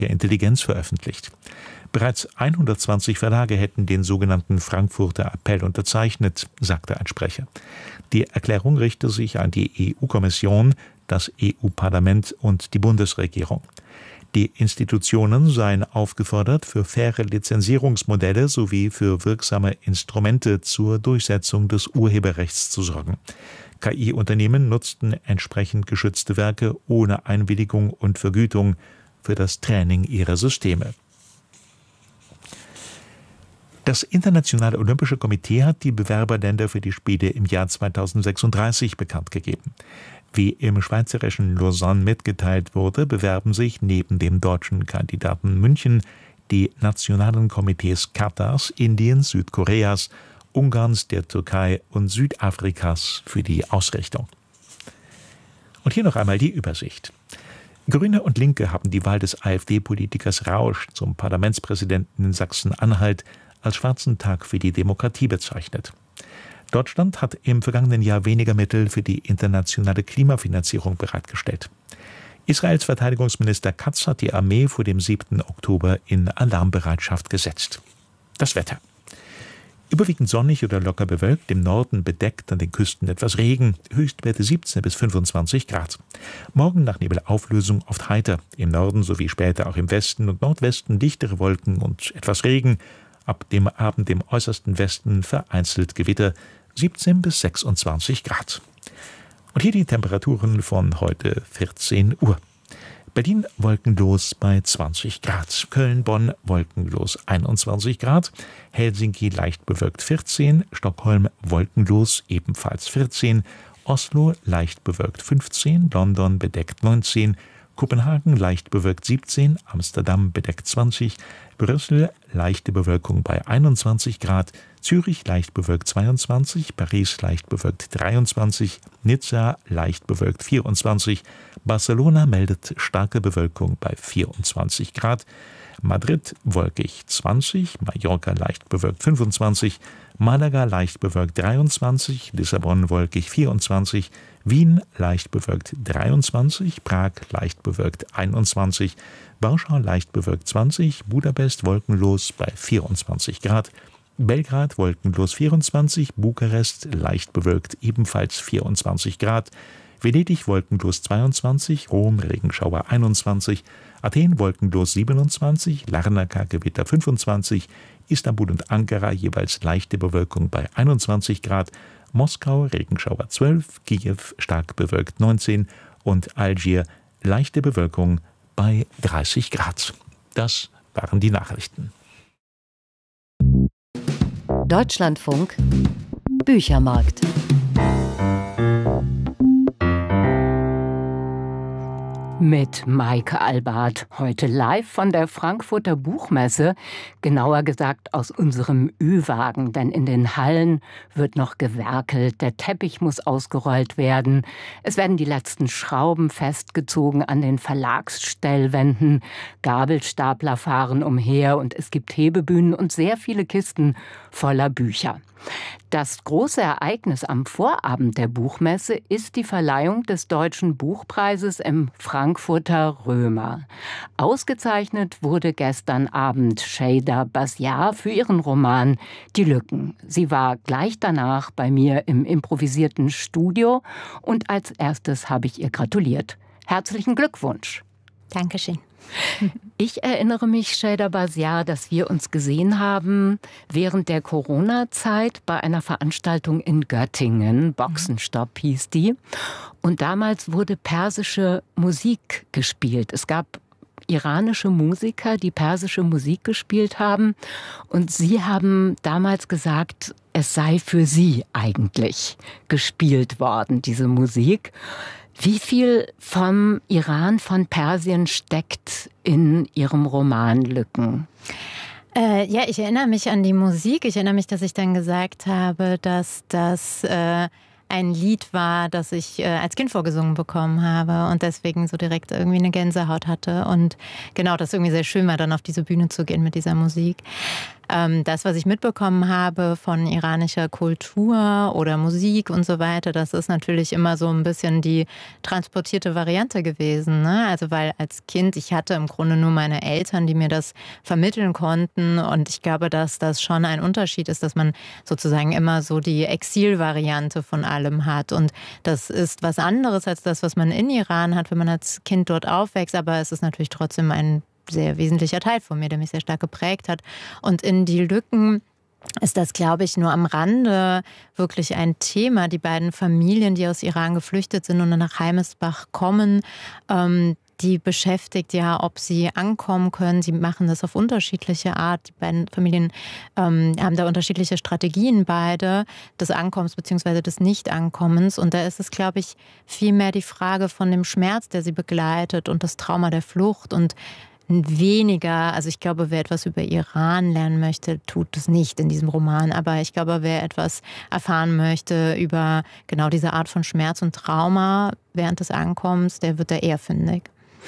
Intelligenz veröffentlicht. Bereits 120 Verlage hätten den sogenannten Frankfurter Appell unterzeichnet, sagte ein Sprecher. Die Erklärung richte sich an die EU-Kommission, das EU-Parlament und die Bundesregierung. Die Institutionen seien aufgefordert, für faire Lizenzierungsmodelle sowie für wirksame Instrumente zur Durchsetzung des Urheberrechts zu sorgen. KI-Unternehmen nutzten entsprechend geschützte Werke ohne Einwilligung und Vergütung für das Training ihrer Systeme. Das Internationale Olympische Komitee hat die Bewerberländer für die Spiele im Jahr 2036 bekannt gegeben. Wie im schweizerischen Lausanne mitgeteilt wurde, bewerben sich neben dem deutschen Kandidaten München die nationalen Komitees Katars, Indiens, Südkoreas, Ungarns, der Türkei und Südafrikas für die Ausrichtung. Und hier noch einmal die Übersicht. Grüne und Linke haben die Wahl des AfD-Politikers Rausch zum Parlamentspräsidenten in Sachsen-Anhalt als schwarzen Tag für die Demokratie bezeichnet. Deutschland hat im vergangenen Jahr weniger Mittel für die internationale Klimafinanzierung bereitgestellt. Israels Verteidigungsminister Katz hat die Armee vor dem 7. Oktober in Alarmbereitschaft gesetzt. Das Wetter. Überwiegend sonnig oder locker bewölkt, im Norden bedeckt, an den Küsten etwas Regen, Höchstwerte 17 bis 25 Grad. Morgen nach Nebelauflösung oft heiter, im Norden sowie später auch im Westen und Nordwesten dichtere Wolken und etwas Regen, ab dem Abend im äußersten Westen vereinzelt Gewitter, 17 bis 26 Grad. Und hier die Temperaturen von heute 14 Uhr. Berlin wolkenlos bei 20 Grad, Köln-Bonn wolkenlos 21 Grad, Helsinki leicht bewölkt 14, Stockholm wolkenlos ebenfalls 14, Oslo leicht bewölkt 15, London bedeckt 19, Kopenhagen leicht bewölkt 17, Amsterdam bedeckt 20, Brüssel leichte Bewölkung bei 21 Grad, Zürich leicht bewölkt 22, Paris leicht bewölkt 23, Nizza leicht bewölkt 24, Barcelona meldet starke Bewölkung bei 24 Grad, Madrid wolkig 20, Mallorca leicht bewölkt 25, Malaga leicht bewölkt 23, Lissabon wolkig 24, Wien leicht bewölkt 23, Prag leicht bewölkt 21, Warschau leicht bewölkt 20, Budapest wolkenlos bei 24 Grad, Belgrad wolkenlos 24, Bukarest leicht bewölkt ebenfalls 24 Grad, Venedig wolkenlos 22, Rom Regenschauer 21, Athen wolkenlos 27, Larnaca Gewitter 25, Istanbul und Ankara jeweils leichte Bewölkung bei 21 Grad, Moskau Regenschauer 12, Kiew stark bewölkt 19 und Algier leichte Bewölkung bei 30 Grad. Das waren die Nachrichten. Deutschlandfunk Büchermarkt. Mit Maike Albart, heute live von der Frankfurter Buchmesse, genauer gesagt aus unserem Ü-Wagen, denn in den Hallen wird noch gewerkelt, der Teppich muss ausgerollt werden, es werden die letzten Schrauben festgezogen an den Verlagsstellwänden, Gabelstapler fahren umher und es gibt Hebebühnen und sehr viele Kisten voller Bücher. Das große Ereignis am Vorabend der Buchmesse ist die Verleihung des Deutschen Buchpreises im Frankfurter Römer. Ausgezeichnet wurde gestern Abend Şeyda Basyar für ihren Roman Die Lücken. Sie war gleich danach bei mir im improvisierten Studio und als erstes habe ich ihr gratuliert. Herzlichen Glückwunsch. Dankeschön. Ich erinnere mich, Şeyda Basyar, dass wir uns gesehen haben während der Corona-Zeit bei einer Veranstaltung in Göttingen. Boxenstopp hieß die. Und damals wurde persische Musik gespielt. Es gab iranische Musiker, die persische Musik gespielt haben. Und Sie haben damals gesagt, es sei für Sie eigentlich gespielt worden, diese Musik. Wie viel vom Iran, von Persien steckt in Ihrem Roman Lücken? Ja, ich erinnere mich an die Musik. Ich erinnere mich, dass ich dann gesagt habe, dass das ein Lied war, das ich als Kind vorgesungen bekommen habe und deswegen so direkt irgendwie eine Gänsehaut hatte. Und genau, das irgendwie sehr schön war, dann auf diese Bühne zu gehen mit dieser Musik. Das, was ich mitbekommen habe von iranischer Kultur oder Musik und so weiter, das ist natürlich immer so ein bisschen die transportierte Variante gewesen, ne? Also weil als Kind, ich hatte im Grunde nur meine Eltern, die mir das vermitteln konnten, und ich glaube, dass das schon ein Unterschied ist, dass man sozusagen immer so die Exilvariante von allem hat, und das ist was anderes als das, was man in Iran hat, wenn man als Kind dort aufwächst, aber es ist natürlich trotzdem ein sehr wesentlicher Teil von mir, der mich sehr stark geprägt hat. Und in die Lücken ist das, glaube ich, nur am Rande wirklich ein Thema. Die beiden Familien, die aus Iran geflüchtet sind und nach Heimesbach kommen, die beschäftigt ja, ob sie ankommen können. Sie machen das auf unterschiedliche Art. Die beiden Familien haben da unterschiedliche Strategien beide, des Ankommens bzw. des Nicht-Ankommens. Und da ist es, glaube ich, vielmehr die Frage von dem Schmerz, der sie begleitet, und das Trauma der Flucht, und weniger, also ich glaube, wer etwas über Iran lernen möchte, tut es nicht in diesem Roman, aber ich glaube, wer etwas erfahren möchte über genau diese Art von Schmerz und Trauma während des Ankommens, der wird da eher fündig.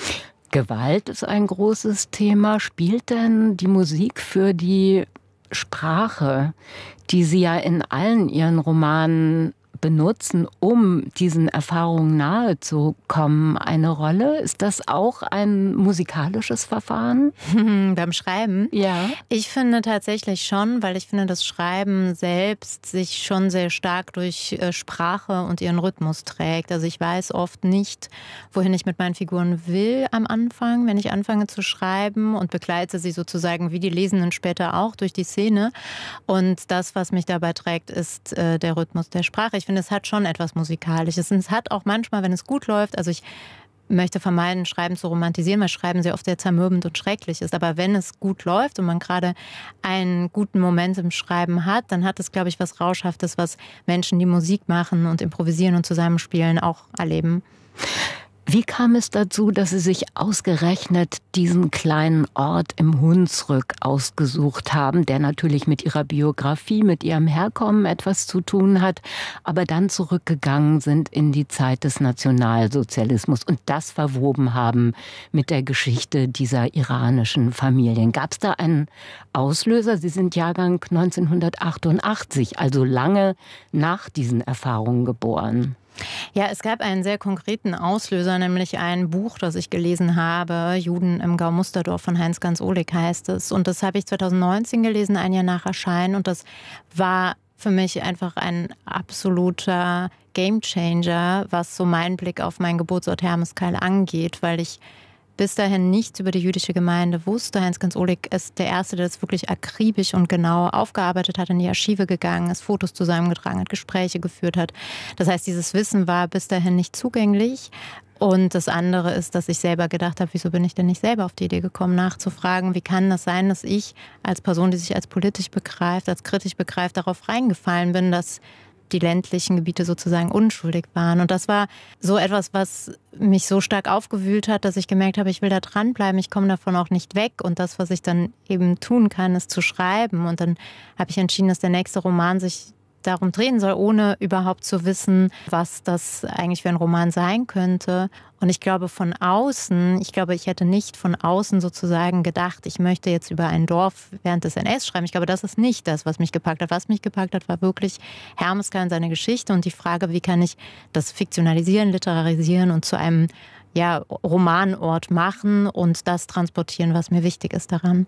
Gewalt ist ein großes Thema. Spielt denn die Musik für die Sprache, die Sie ja in allen Ihren Romanen benutzen, um diesen Erfahrungen nahe zu kommen, eine Rolle? Ist das auch ein musikalisches Verfahren? Beim Schreiben? Ja. Ich finde tatsächlich schon, weil ich finde, das Schreiben selbst sich schon sehr stark durch Sprache und ihren Rhythmus trägt. Also ich weiß oft nicht, wohin ich mit meinen Figuren will am Anfang, wenn ich anfange zu schreiben, und begleite sie sozusagen wie die Lesenden später auch durch die Szene. Und das, was mich dabei trägt, ist der Rhythmus der Sprache. Ich finde, es hat schon etwas Musikalisches. Und es hat auch manchmal, wenn es gut läuft, also ich möchte vermeiden, Schreiben zu romantisieren, weil Schreiben sehr oft sehr zermürbend und schrecklich ist. Aber wenn es gut läuft und man gerade einen guten Moment im Schreiben hat, dann hat es, glaube ich, was Rauschhaftes, was Menschen, die Musik machen und improvisieren und zusammenspielen, auch erleben. Wie kam es dazu, dass Sie sich ausgerechnet diesen kleinen Ort im Hunsrück ausgesucht haben, der natürlich mit Ihrer Biografie, mit Ihrem Herkommen etwas zu tun hat, aber dann zurückgegangen sind in die Zeit des Nationalsozialismus und das verwoben haben mit der Geschichte dieser iranischen Familien? Gab es da einen Auslöser? Sie sind Jahrgang 1988, also lange nach diesen Erfahrungen geboren. Ja, es gab einen sehr konkreten Auslöser, nämlich ein Buch, das ich gelesen habe, Juden im Gau Musterdorf von Heinz-Ganz Ohlig heißt es. Und das habe ich 2019 gelesen, ein Jahr nach Erscheinen. Und das war für mich einfach ein absoluter Gamechanger, was so meinen Blick auf meinen Geburtsort Hermeskeil angeht, weil ich bis dahin nichts über die jüdische Gemeinde wusste. Heinz-Ganz Ohlig ist der Erste, der das wirklich akribisch und genau aufgearbeitet hat, in die Archive gegangen ist, Fotos zusammengetragen hat, Gespräche geführt hat. Das heißt, dieses Wissen war bis dahin nicht zugänglich. Und das andere ist, dass ich selber gedacht habe, wieso bin ich denn nicht selber auf die Idee gekommen, nachzufragen, wie kann das sein, dass ich als Person, die sich als politisch begreift, als kritisch begreift, darauf reingefallen bin, dass die ländlichen Gebiete sozusagen unschuldig waren. Und das war so etwas, was mich so stark aufgewühlt hat, dass ich gemerkt habe, ich will da dranbleiben, ich komme davon auch nicht weg. Und das, was ich dann eben tun kann, ist zu schreiben. Und dann habe ich entschieden, dass der nächste Roman sich darum drehen soll, ohne überhaupt zu wissen, was das eigentlich für ein Roman sein könnte. Und ich glaube ich hätte nicht von außen sozusagen gedacht, ich möchte jetzt über ein Dorf während des NS schreiben. Ich glaube, das ist nicht das, was mich gepackt hat. Was mich gepackt hat, war wirklich Hermeskeil und seine Geschichte und die Frage, wie kann ich das fiktionalisieren, literarisieren und zu einem Romanort machen und das transportieren, was mir wichtig ist daran.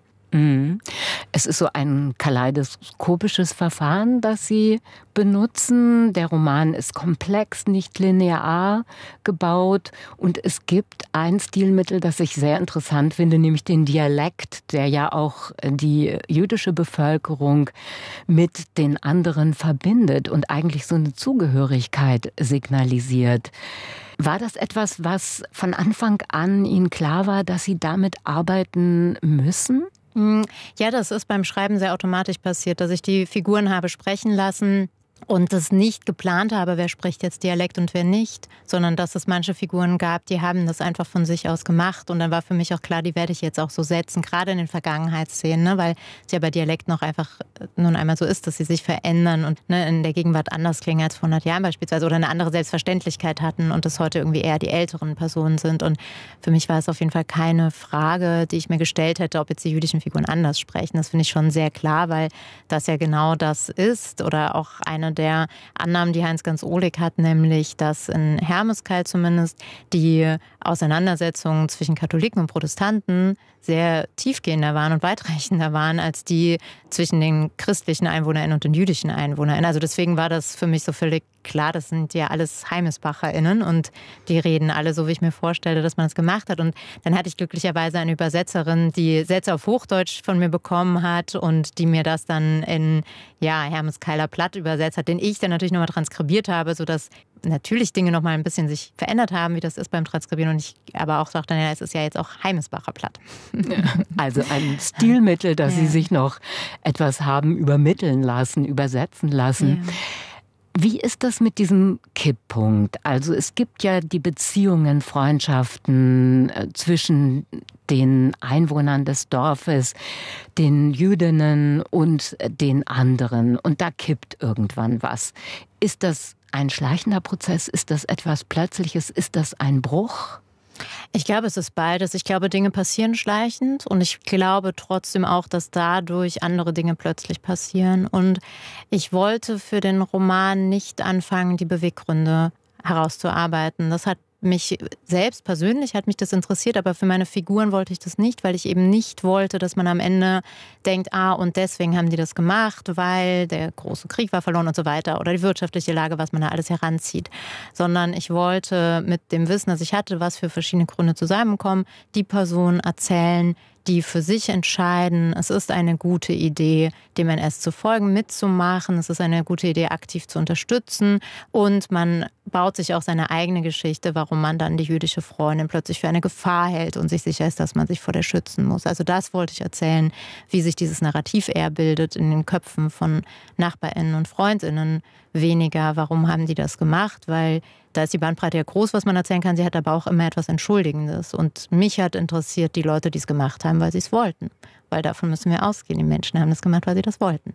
Es ist so ein kaleidoskopisches Verfahren, das Sie benutzen. Der Roman ist komplex, nicht linear gebaut. Und es gibt ein Stilmittel, das ich sehr interessant finde, nämlich den Dialekt, der ja auch die jüdische Bevölkerung mit den anderen verbindet und eigentlich so eine Zugehörigkeit signalisiert. War das etwas, was von Anfang an Ihnen klar war, dass Sie damit arbeiten müssen? Ja, das ist beim Schreiben sehr automatisch passiert, dass ich die Figuren habe sprechen lassen und das nicht geplant habe, wer spricht jetzt Dialekt und wer nicht, sondern dass es manche Figuren gab, die haben das einfach von sich aus gemacht und dann war für mich auch klar, die werde ich jetzt auch so setzen, gerade in den Vergangenheitsszenen, ne, weil es ja bei Dialekten noch einfach nun einmal so ist, dass sie sich verändern und ne, in der Gegenwart anders klingen als vor 100 Jahren beispielsweise oder eine andere Selbstverständlichkeit hatten und das heute irgendwie eher die älteren Personen sind und für mich war es auf jeden Fall keine Frage, die ich mir gestellt hätte, ob jetzt die jüdischen Figuren anders sprechen. Das finde ich schon sehr klar, weil das ja genau das ist oder auch eine der Annahmen, die Heinz-Ganz-Ohlig hat, nämlich, dass in Hermeskeil zumindest die Auseinandersetzungen zwischen Katholiken und Protestanten sehr tiefgehender waren und weitreichender waren als die zwischen den christlichen EinwohnerInnen und den jüdischen EinwohnerInnen. Also deswegen war das für mich so völlig klar, das sind ja alles HeimesbacherInnen und die reden alle so, wie ich mir vorstelle, dass man es gemacht hat. Und dann hatte ich glücklicherweise eine Übersetzerin, die Sätze auf Hochdeutsch von mir bekommen hat und die mir das dann in Hermeskeiler Platt übersetzt hat, den ich dann natürlich nochmal transkribiert habe, sodass natürlich Dinge nochmal ein bisschen sich verändert haben, wie das ist beim Transkribieren. Und ich aber auch sagte, es ist ja jetzt auch Heimesbacher Platt. Also ein Stilmittel, dass Sie sich noch etwas haben übermitteln lassen, übersetzen lassen. Ja. Wie ist das mit diesem Kipppunkt? Also es gibt ja die Beziehungen, Freundschaften zwischen den Einwohnern des Dorfes, den Jüdinnen und den anderen. Und da kippt irgendwann was. Ist das ein schleichender Prozess? Ist das etwas Plötzliches? Ist das ein Bruch? Ich glaube, es ist beides. Ich glaube, Dinge passieren schleichend und ich glaube trotzdem auch, dass dadurch andere Dinge plötzlich passieren. Und ich wollte für den Roman nicht anfangen, die Beweggründe herauszuarbeiten. Das hat mich selbst persönlich hat mich das interessiert, aber für meine Figuren wollte ich das nicht, weil ich eben nicht wollte, dass man am Ende denkt, und deswegen haben die das gemacht, weil der große Krieg war verloren und so weiter oder die wirtschaftliche Lage, was man da alles heranzieht. Sondern ich wollte mit dem Wissen, das ich hatte, was für verschiedene Gründe zusammenkommen, die Personen erzählen, die für sich entscheiden, es ist eine gute Idee, dem NS zu folgen, mitzumachen. Es ist eine gute Idee, aktiv zu unterstützen. Und man baut sich auch seine eigene Geschichte, warum man dann die jüdische Freundin plötzlich für eine Gefahr hält und sich sicher ist, dass man sich vor der schützen muss. Also das wollte ich erzählen, wie sich dieses Narrativ eher bildet in den Köpfen von NachbarInnen und FreundInnen. Weniger, warum haben die das gemacht? Weil da ist die Bandbreite ja groß, was man erzählen kann. Sie hat aber auch immer etwas Entschuldigendes. Und mich hat interessiert die Leute, die es gemacht haben, weil sie es wollten. Weil davon müssen wir ausgehen. Die Menschen haben das gemacht, weil sie das wollten.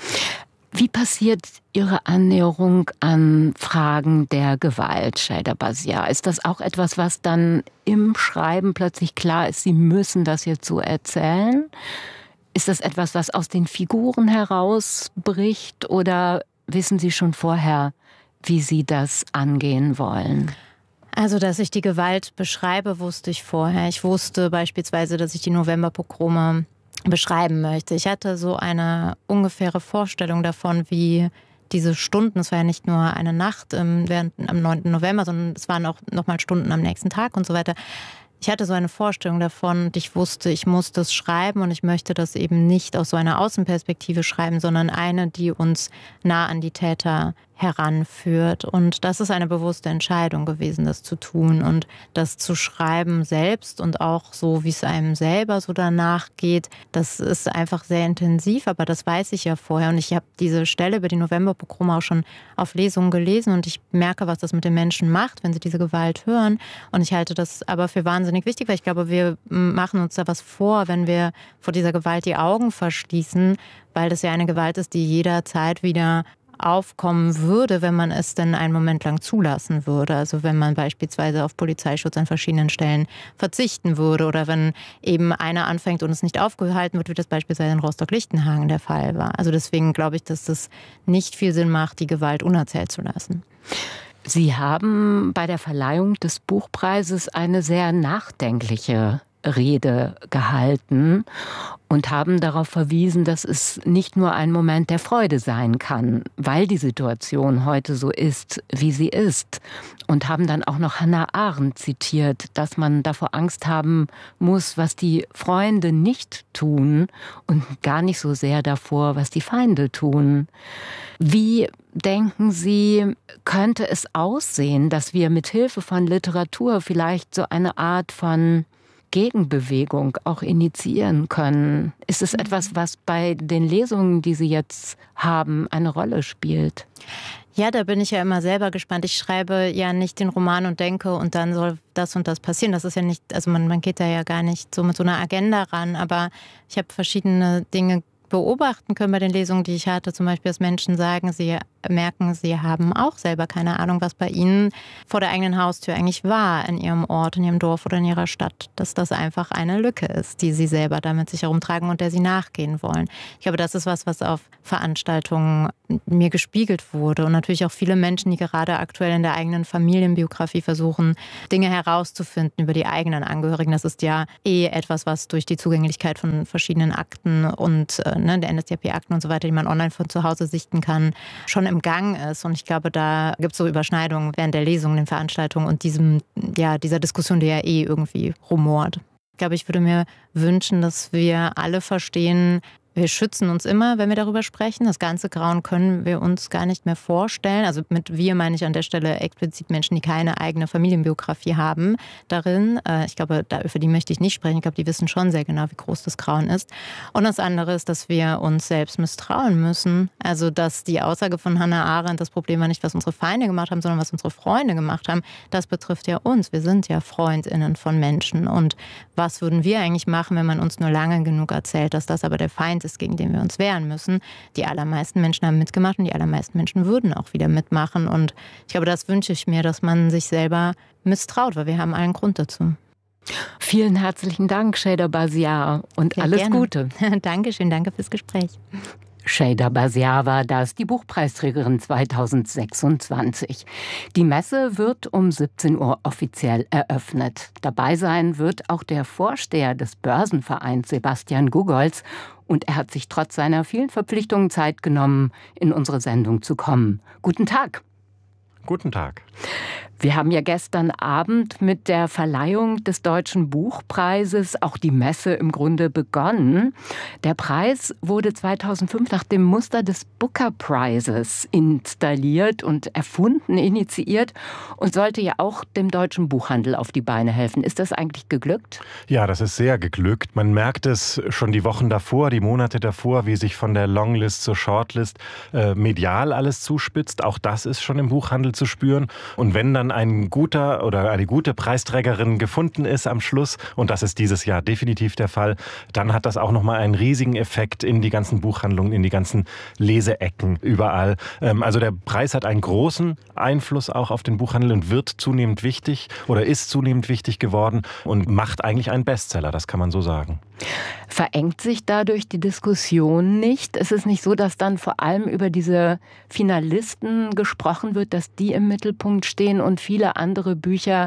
Wie passiert Ihre Annäherung an Fragen der Gewalt, Şeyda Bazia? Ist das auch etwas, was dann im Schreiben plötzlich klar ist, Sie müssen das jetzt so erzählen? Ist das etwas, was aus den Figuren herausbricht oder wissen Sie schon vorher, wie Sie das angehen wollen? Also, dass ich die Gewalt beschreibe, wusste ich vorher. Ich wusste beispielsweise, dass ich die Novemberpogrome beschreiben möchte. Ich hatte so eine ungefähre Vorstellung davon, wie diese Stunden, es war ja nicht nur eine Nacht am 9. November, sondern es waren auch nochmal Stunden am nächsten Tag und so weiter. Ich hatte so eine Vorstellung davon und ich wusste, ich muss das schreiben und ich möchte das eben nicht aus so einer Außenperspektive schreiben, sondern eine, die uns nah an die Täter heranführt. Und das ist eine bewusste Entscheidung gewesen, das zu tun und das zu schreiben selbst und auch so, wie es einem selber so danach geht. Das ist einfach sehr intensiv, aber das weiß ich ja vorher. Und ich habe diese Stelle über die Novemberpogrome auch schon auf Lesungen gelesen und ich merke, was das mit den Menschen macht, wenn sie diese Gewalt hören. Und ich halte das aber für wahnsinnig wichtig, weil ich glaube, wir machen uns da was vor, wenn wir vor dieser Gewalt die Augen verschließen, weil das ja eine Gewalt ist, die jederzeit wieder aufkommen würde, wenn man es denn einen Moment lang zulassen würde. Also wenn man beispielsweise auf Polizeischutz an verschiedenen Stellen verzichten würde oder wenn eben einer anfängt und es nicht aufgehalten wird, wie das beispielsweise in Rostock-Lichtenhagen der Fall war. Also deswegen glaube ich, dass das nicht viel Sinn macht, die Gewalt unerzählt zu lassen. Sie haben bei der Verleihung des Buchpreises eine sehr nachdenkliche Rede gehalten und haben darauf verwiesen, dass es nicht nur ein Moment der Freude sein kann, weil die Situation heute so ist, wie sie ist. Und haben dann auch noch Hannah Arendt zitiert, dass man davor Angst haben muss, was die Freunde nicht tun und gar nicht so sehr davor, was die Feinde tun. Wie denken Sie, könnte es aussehen, dass wir mit Hilfe von Literatur vielleicht so eine Art von Gegenbewegung auch initiieren können? Ist es etwas, was bei den Lesungen, die Sie jetzt haben, eine Rolle spielt? Ja, da bin ich ja immer selber gespannt. Ich schreibe ja nicht den Roman und denke, und dann soll das und das passieren. Das ist ja nicht, also man geht da ja gar nicht so mit so einer Agenda ran, aber ich habe verschiedene Dinge beobachten können bei den Lesungen, die ich hatte. Zum Beispiel, dass Menschen sagen, sie merken, sie haben auch selber keine Ahnung, was bei ihnen vor der eigenen Haustür eigentlich war, in ihrem Ort, in ihrem Dorf oder in ihrer Stadt. Dass das einfach eine Lücke ist, die sie selber da mit sich herumtragen und der sie nachgehen wollen. Ich glaube, das ist was auf Veranstaltungen mir gespiegelt wurde. Und natürlich auch viele Menschen, die gerade aktuell in der eigenen Familienbiografie versuchen, Dinge herauszufinden über die eigenen Angehörigen. Das ist ja etwas, was durch die Zugänglichkeit von verschiedenen Akten und der NSDAP-Akten und so weiter, die man online von zu Hause sichten kann, schon im Gang ist. Und ich glaube, da gibt es so Überschneidungen während der Lesungen, den Veranstaltungen und dieser Diskussion, die ja irgendwie rumort. Ich glaube, ich würde mir wünschen, dass wir alle verstehen, wir schützen uns immer, wenn wir darüber sprechen. Das ganze Grauen können wir uns gar nicht mehr vorstellen. Also mit wir meine ich an der Stelle explizit Menschen, die keine eigene Familienbiografie haben darin. Ich glaube, für die möchte ich nicht sprechen. Ich glaube, die wissen schon sehr genau, wie groß das Grauen ist. Und das andere ist, dass wir uns selbst misstrauen müssen. Also, dass die Aussage von Hannah Arendt, das Problem war nicht, was unsere Feinde gemacht haben, sondern was unsere Freunde gemacht haben, das betrifft ja uns. Wir sind ja FreundInnen von Menschen. Und was würden wir eigentlich machen, wenn man uns nur lange genug erzählt, dass das aber der Feind ist, gegen den wir uns wehren müssen? Die allermeisten Menschen haben mitgemacht und die allermeisten Menschen würden auch wieder mitmachen. Und ich glaube, das wünsche ich mir, dass man sich selber misstraut, weil wir haben allen Grund dazu. Vielen herzlichen Dank, Sheyda Basiar, und Sehr alles gerne. Gute. Dankeschön, danke fürs Gespräch. Sheyda Basiar war das, die Buchpreisträgerin 2026. Die Messe wird um 17 Uhr offiziell eröffnet. Dabei sein wird auch der Vorsteher des Börsenvereins, Sebastian Gugolz. Und er hat sich trotz seiner vielen Verpflichtungen Zeit genommen, in unsere Sendung zu kommen. Guten Tag. Guten Tag. Wir haben ja gestern Abend mit der Verleihung des Deutschen Buchpreises auch die Messe im Grunde begonnen. Der Preis wurde 2005 nach dem Muster des Booker Prizes installiert und erfunden, initiiert und sollte ja auch dem deutschen Buchhandel auf die Beine helfen. Ist das eigentlich geglückt? Ja, das ist sehr geglückt. Man merkt es schon die Wochen davor, die Monate davor, wie sich von der Longlist zur Shortlist medial alles zuspitzt. Auch das ist schon im Buchhandel zu spüren. Und wenn dann ein guter oder eine gute Preisträgerin gefunden ist am Schluss, und das ist dieses Jahr definitiv der Fall, dann hat das auch nochmal einen riesigen Effekt in die ganzen Buchhandlungen, in die ganzen Leseecken überall. Also der Preis hat einen großen Einfluss auch auf den Buchhandel und wird zunehmend wichtig oder ist zunehmend wichtig geworden und macht eigentlich einen Bestseller, das kann man so sagen. Verengt sich dadurch die Diskussion nicht? Ist es nicht so, dass dann vor allem über diese Finalisten gesprochen wird, dass die im Mittelpunkt stehen und viele andere Bücher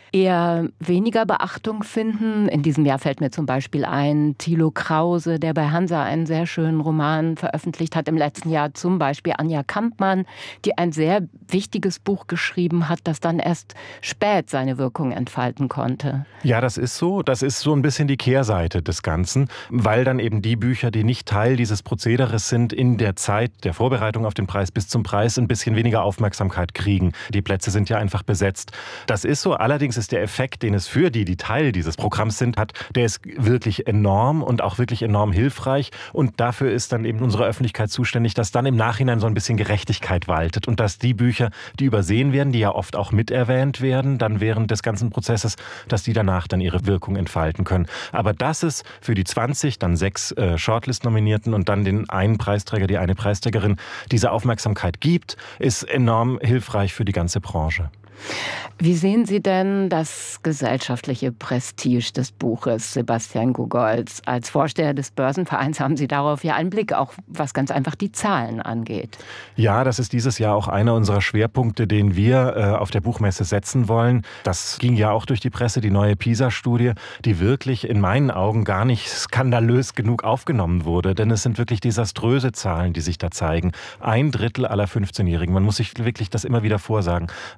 eher weniger Beachtung finden? In diesem Jahr fällt mir zum Beispiel ein Thilo Krause, der bei Hansa einen sehr schönen Roman veröffentlicht hat. Im letzten Jahr zum Beispiel Anja Kampmann, die ein sehr wichtiges Buch geschrieben hat, das dann erst spät seine Wirkung entfalten konnte. Ja, das ist so. Das ist so ein bisschen die Kehrseite des Ganzen, weil dann eben die Bücher, die nicht Teil dieses Prozederes sind, in der Zeit der Vorbereitung auf den Preis bis zum Preis ein bisschen weniger Aufmerksamkeit kriegen. Die Plätze sind ja einfach besetzt. Das ist so. Allerdings ist der Effekt, den es für die Teil dieses Programms sind, hat, der ist wirklich enorm und auch wirklich enorm hilfreich. Und dafür ist dann eben unsere Öffentlichkeit zuständig, dass dann im Nachhinein so ein bisschen Gerechtigkeit waltet und dass die Bücher, die übersehen werden, die ja oft auch miterwähnt werden, dann während des ganzen Prozesses, dass die danach dann ihre Wirkung entfalten können. Aber dass es für die 20, dann 6 Shortlist-Nominierten und dann den einen Preisträger, die eine Preisträgerin diese Aufmerksamkeit gibt, ist enorm hilfreich für die ganze Branche. Wie sehen Sie denn das gesellschaftliche Prestige des Buches, Sebastian Gugolz? Als Vorsteher des Börsenvereins haben Sie darauf ja einen Blick, auch was ganz einfach die Zahlen angeht. Ja, das ist dieses Jahr auch einer unserer Schwerpunkte, den wir auf der Buchmesse setzen wollen. Das ging ja auch durch die Presse, die neue PISA-Studie, die wirklich in meinen Augen gar nicht skandalös genug aufgenommen wurde. Denn es sind wirklich desaströse Zahlen, die sich da zeigen. 1/3 aller 15-Jährigen, man muss sich wirklich das immer wieder vorsagen, 1/3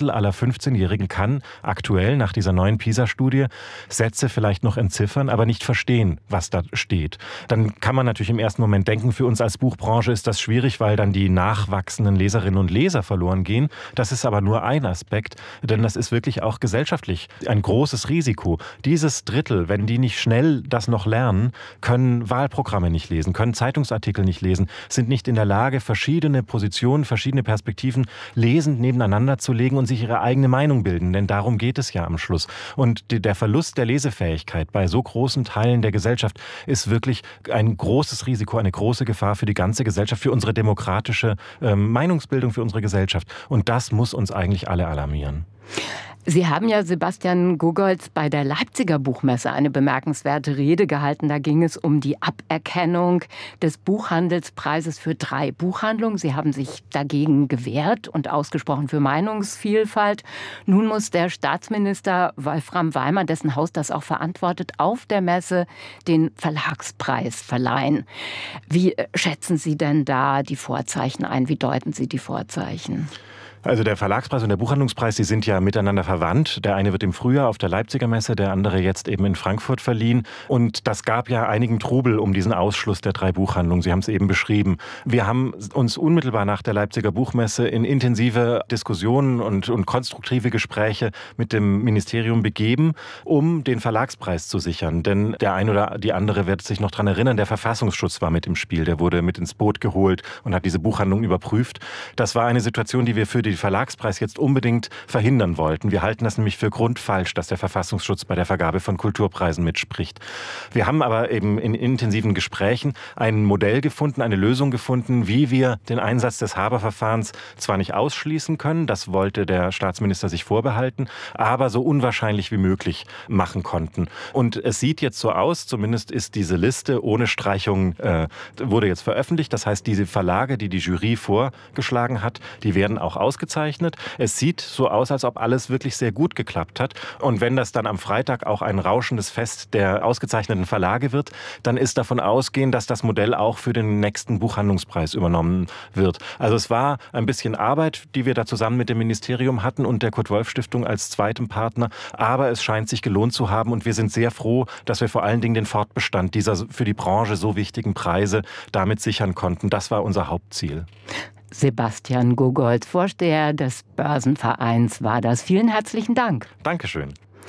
Drittel aller 15-Jährigen kann aktuell nach dieser neuen PISA-Studie Sätze vielleicht noch entziffern, aber nicht verstehen, was da steht. Dann kann man natürlich im ersten Moment denken, für uns als Buchbranche ist das schwierig, weil dann die nachwachsenden Leserinnen und Leser verloren gehen. Das ist aber nur ein Aspekt, denn das ist wirklich auch gesellschaftlich ein großes Risiko. Dieses Drittel, wenn die nicht schnell das noch lernen, können Wahlprogramme nicht lesen, können Zeitungsartikel nicht lesen, sind nicht in der Lage, verschiedene Positionen, verschiedene Perspektiven lesend nebeneinander zu legen und sich ihre eigene Meinung bilden. Denn darum geht es ja am Schluss. Und der Verlust der Lesefähigkeit bei so großen Teilen der Gesellschaft ist wirklich ein großes Risiko, eine große Gefahr für die ganze Gesellschaft, für unsere demokratische Meinungsbildung, für unsere Gesellschaft. Und das muss uns eigentlich alle alarmieren. Sie haben ja Sebastian Gogolz bei der Leipziger Buchmesse eine bemerkenswerte Rede gehalten. Da ging es um die Aberkennung des Buchhandelspreises für 3 Buchhandlungen. Sie haben sich dagegen gewehrt und ausgesprochen für Meinungsvielfalt. Nun muss der Staatsminister Wolfram Weimer, dessen Haus das auch verantwortet, auf der Messe den Verlagspreis verleihen. Wie schätzen Sie denn da die Vorzeichen ein? Wie deuten Sie die Vorzeichen? Also der Verlagspreis und der Buchhandlungspreis, die sind ja miteinander verwandt. Der eine wird im Frühjahr auf der Leipziger Messe, der andere jetzt eben in Frankfurt verliehen. Und das gab ja einigen Trubel um diesen Ausschluss der 3 Buchhandlungen. Sie haben es eben beschrieben. Wir haben uns unmittelbar nach der Leipziger Buchmesse in intensive Diskussionen und konstruktive Gespräche mit dem Ministerium begeben, um den Verlagspreis zu sichern. Denn der eine oder die andere wird sich noch daran erinnern, der Verfassungsschutz war mit im Spiel. Der wurde mit ins Boot geholt und hat diese Buchhandlung überprüft. Das war eine Situation, die wir für den Verlagspreis jetzt unbedingt verhindern wollten. Wir halten das nämlich für grundfalsch, dass der Verfassungsschutz bei der Vergabe von Kulturpreisen mitspricht. Wir haben aber eben in intensiven Gesprächen ein Modell gefunden, eine Lösung gefunden, wie wir den Einsatz des Haberverfahrens zwar nicht ausschließen können, das wollte der Staatsminister sich vorbehalten, aber so unwahrscheinlich wie möglich machen konnten. Und es sieht jetzt so aus, zumindest ist diese Liste ohne Streichung, wurde jetzt veröffentlicht. Das heißt, diese Verlage, die die Jury vorgeschlagen hat, die werden auch ausgezeichnet. Es sieht so aus, als ob alles wirklich sehr gut geklappt hat. Und wenn das dann am Freitag auch ein rauschendes Fest der ausgezeichneten Verlage wird, dann ist davon auszugehen, dass das Modell auch für den nächsten Buchhandlungspreis übernommen wird. Also es war ein bisschen Arbeit, die wir da zusammen mit dem Ministerium hatten und der Kurt-Wolf-Stiftung als zweitem Partner. Aber es scheint sich gelohnt zu haben und wir sind sehr froh, dass wir vor allen Dingen den Fortbestand dieser für die Branche so wichtigen Preise damit sichern konnten. Das war unser Hauptziel. Sebastian Gogolz, Vorsteher des Börsenvereins, war das. Vielen herzlichen Dank. Dankeschön.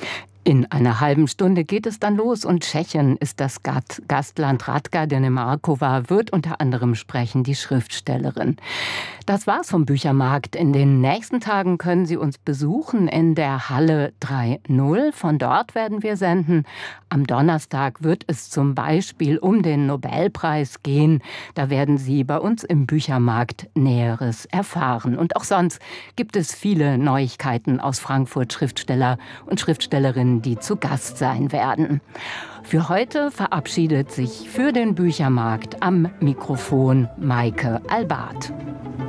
In einer halben Stunde geht es dann los und Tschechien ist das Gastland. Radka Denemarkova wird unter anderem sprechen, die Schriftstellerin. Das war's vom Büchermarkt. In den nächsten Tagen können Sie uns besuchen in der Halle 3.0. Von dort werden wir senden. Am Donnerstag wird es zum Beispiel um den Nobelpreis gehen. Da werden Sie bei uns im Büchermarkt Näheres erfahren. Und auch sonst gibt es viele Neuigkeiten aus Frankfurt, Schriftsteller und Schriftstellerinnen, die zu Gast sein werden. Für heute verabschiedet sich für den Büchermarkt am Mikrofon Maike Albart.